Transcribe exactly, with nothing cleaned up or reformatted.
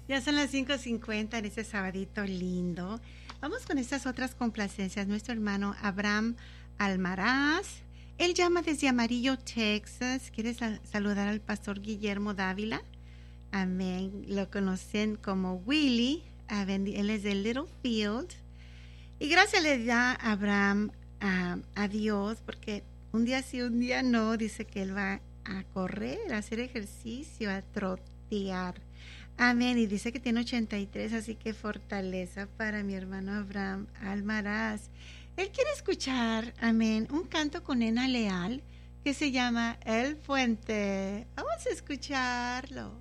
Ya son las cinco cincuenta en este sabadito lindo. Vamos con estas otras complacencias. Nuestro hermano Abraham Almaraz, él llama desde Amarillo, Texas. Quiere sal- saludar al pastor Guillermo Dávila. Amén. Lo conocen como Willy. Amén. Él es de Littlefield. Y gracias le da Abraham a, a Dios porque un día sí, un día no. Dice que él va a correr, a hacer ejercicio, a trotear. Amén. Y dice que tiene ochenta y tres, así que fortaleza para mi hermano Abraham Almaraz. Él quiere escuchar, amén, un canto con Nena Leal que se llama El Puente. Vamos a escucharlo.